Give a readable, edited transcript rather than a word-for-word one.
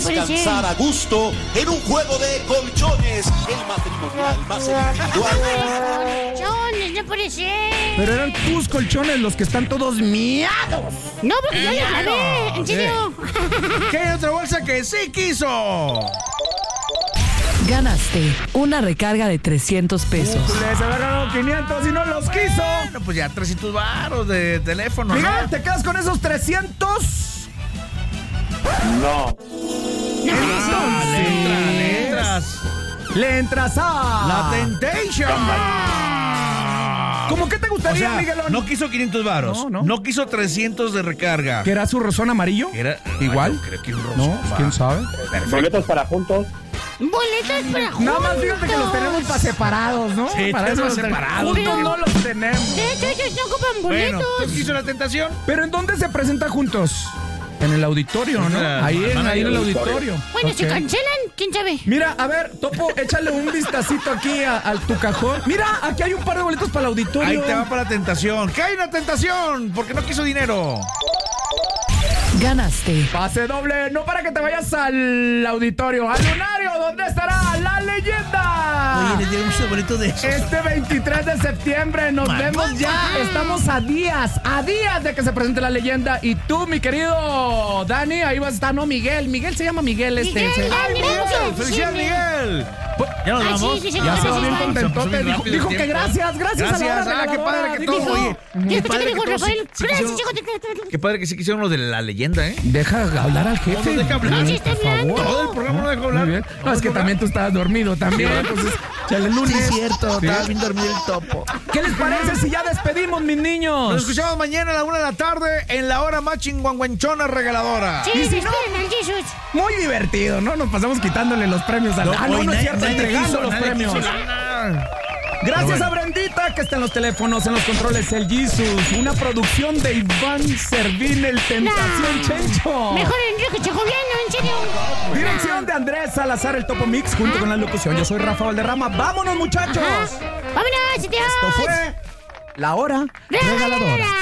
descansar a gusto en un juego de colchones. El matrimonial más individual. Colchones, no puede ser. Pero eran tus colchones los que están todos miados. No, porque yo les lavé, en serio. ¿Qué hay otra bolsa que sí quiso? Ganaste una recarga de 300 pesos. Les había ganado 500 y no los quiso. Bueno, pues ya 300 varos de teléfono, Miguel, ¿no? ¿te quedas con esos 300? No. Le entras. Le entras a La Temptation. ¿Cómo que te O gustaría, sea, Miguelón? no quiso 500 varos. No quiso 300 de recarga. ¿Que era su rosón amarillo? Era ¿Igual? yo creo que un No, rosón, quién sabe. Boletos para juntos. Boletos para juntos. Nada más fíjate que los tenemos para separados, ¿no? Sí, para tenemos eso separados. Juntos no los tenemos. De hecho, ellos no ocupan Bueno, boletos. ¿tú quiso la tentación? ¿Pero en dónde se presenta juntos? En el auditorio, ¿no? Ahí en el auditorio. Bueno, si Ok. cancelan, quién sabe. Mira, a ver, Topo, échale un vistacito aquí a tu cajón. Mira, aquí hay un par de boletos para el auditorio. Ahí te va para la tentación. ¿Qué hay una tentación? Porque no quiso dinero. Ganaste Pase doble, no para que te vayas al auditorio, al lunario, donde estará la leyenda. Oye, le dieron un boleto de esos. Este 23 de septiembre nos vemos ya. Estamos a días de que se presente la leyenda. Y tú, mi querido Dani, ahí vas a estar, ¿no? Miguel se llama Miguel este. Miguel, Dani, ¡Miguel! ¡Felicidades, Miguel! ¿Ya nos vamos? Sí, Ya se va bien sí. contentote. Dijo que gracias a la hora qué padre que regaladora. todo, oye. ¿Y Qué escuché padre que dijo que todos Rafael? sí Gracias, quisieron- chico. Qué padre que sí quisieron los de la leyenda, ¿eh? Deja hablar al jefe. No deja hablar. Sí, está hablando. Todo el programa no dejó hablar. Muy bien. No, es que también tú estabas dormido también. Entonces, chale el lunes. Sí, cierto. Sí. Estaba bien dormido el topo. ¿Qué les parece si ya despedimos, mis niños? Nos escuchamos mañana a la 1 de la tarde en la hora más chinguanguanchona regaladora. Sí, ¿Y si esperen no? al Jesus. Muy divertido, ¿no? Nos pasamos quitándole los premios a la... no es cierto, entregando los premios. Gracias a Brendita, que está en los teléfonos, en los controles, el Jesus. Una producción de Iván Servín, el Tentación Chencho. Mejor Enrique Chagoviano, en serio. Dirección de Andrés Salazar, el Topo Mix, junto con la locución. Yo soy Rafa Valderrama. ¡Vámonos, muchachos! Vámonos, Dios. Esto fue La Hora Regaladora.